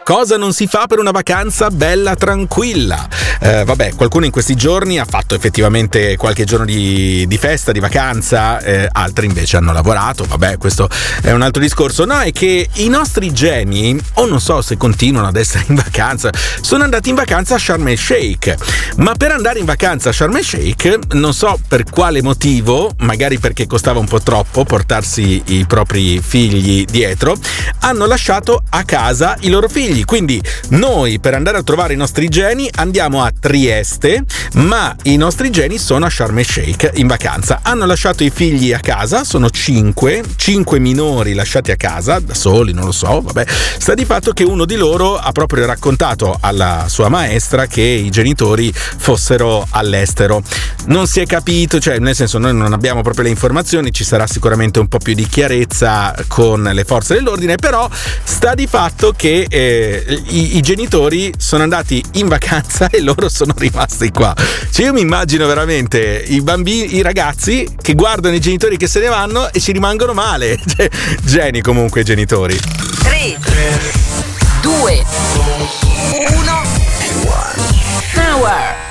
Cosa non si fa per una vacanza bella tranquilla? Vabbè, qualcuno in questi giorni ha fatto effettivamente qualche giorno di festa, di vacanza, altri invece hanno lavorato, vabbè, questo è un altro discorso. No, è che i nostri geni, o non so se continuano ad essere in vacanza, sono andati in vacanza a Sharm el Sheikh, ma per andare in vacanza a Sharm el Sheikh, non so per quale motivo, magari perché costava un po' troppo portarsi i propri figli dietro, hanno lasciato a casa i loro figli. Quindi noi, per andare a trovare i nostri geni, andiamo a Trieste, ma i nostri geni sono a Sharm el Sheikh in vacanza. Hanno lasciato i figli a casa, sono 5 minori lasciati a casa da soli, non lo so, vabbè. Sta di fatto che uno di loro ha proprio raccontato alla sua maestra che i genitori fossero all'estero. Non si è capito, cioè nel senso noi non abbiamo proprio le informazioni, ci sarà sicuramente un po' più di chiarezza con le forze dell'ordine, però sta di fatto che i genitori sono andati in vacanza e loro sono rimasti qua. Cioè io mi immagino veramente i bambini, i ragazzi che guardano i genitori che se ne vanno e ci rimangono male. Cioè, geni comunque i genitori. 3, 2, 1 Power.